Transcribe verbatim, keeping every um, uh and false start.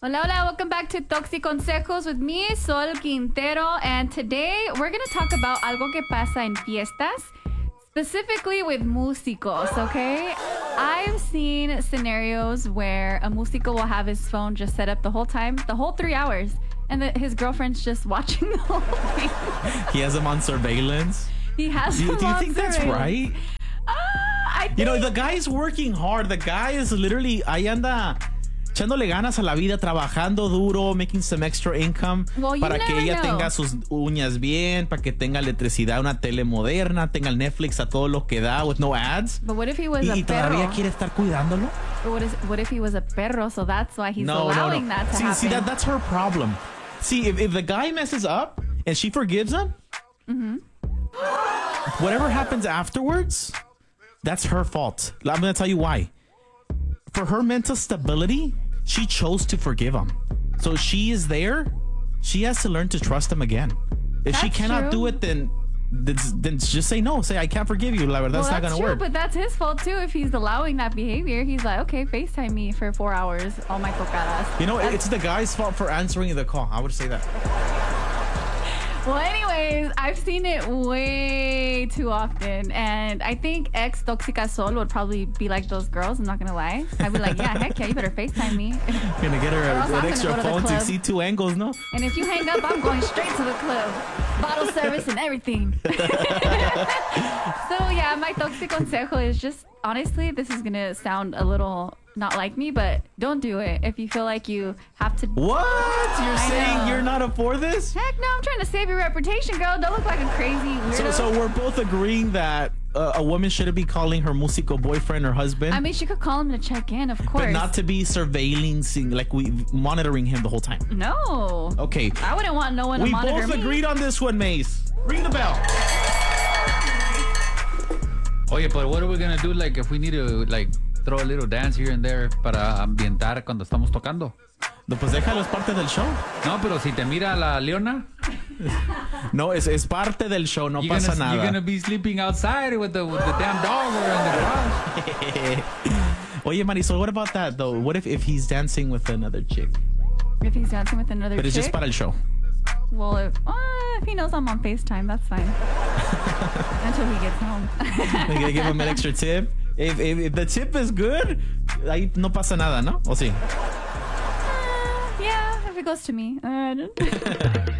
Hola, hola, welcome back to Toxi Consejos with me, Sol Quintero. And today we're going to talk about algo que pasa en fiestas, specifically with músicos, okay? I've seen scenarios where a músico will have his phone just set up the whole time, the whole three hours, and the, his girlfriend's just watching the whole thing. He has him on surveillance. He has Do, him do you on think that's surveillance. right? Uh, I think... You know, the guy's working hard. The guy is literally, ahí anda echándole ganas a la vida, trabajando duro, making some extra income Well, you para que never ella know. tenga sus uñas bien, para que tenga electricidad, una tele moderna, tenga el Netflix a todo lo que da, with no ads. But what if he was Y, a y todavía perro? quiere estar cuidándolo. But what, is, what if he was a perro? So that's why he's No, allowing no, no. that to see, happen. see that that's her problem. See, if, if the guy messes up and she forgives him, Mm-hmm. whatever happens afterwards, that's her fault. I'm going to tell you why. For her mental stability, she chose to forgive him. So she is there. She has to learn to trust him again. If she That's cannot true. do it, then, then then just say no. Say, I can't forgive you. Like, that's well, not that's going to true, work. but that's his fault too. If he's allowing that behavior, he's like, okay, FaceTime me for four hours, all my tocadas. You know, That's- it's the guy's fault for answering the call. I would say that. Well, anyways, I've seen it way too often, and I think ex Toxica Sol would probably be like those girls. I'm not gonna lie. I'd be like, yeah, heck yeah, you better FaceTime me. Gonna get her Or else I'm an gonna extra go to the phone to club. see two angles, no? And if you hang up, I'm going straight to the club, bottle service and everything. So yeah, my toxic consejo is just honestly, this is gonna sound a little not like me, but don't do it if you feel like you have to. What? You're I saying know. you're not up for this? Heck no, I'm trying to save your reputation, girl. Don't look like a crazy weirdo. So, so we're both agreeing that uh, a woman shouldn't be calling her musico boyfriend or husband, I mean, she could call him to check in, of course. but not to be surveilling, seeing- like we monitoring him the whole time. No. Okay, I wouldn't want no one we to monitor both me. agreed on this one, Mace. Ring the bell. Oye, but what are we gonna do? Like, if we need to, like, throw a little dance here and there para ambientar cuando estamos tocando. No, pues déjalo, es parte del show. No, pero si te mira la Leona, No, es, es parte del show, no you're pasa gonna, nada. you're gonna be sleeping outside with the with the damn dog or in the garage. Oye, Marisol, what about that though? What if, if he's dancing with another chick? If he's dancing with another But it's chick, just para el show. well, if, uh, if he knows I'm on FaceTime, that's fine. Until he gets home. They gonna give him an extra tip. If, if, if the tip is good, ahí no pasa nada, ¿no? ¿O sí? Uh, yeah, if it goes to me. Uh,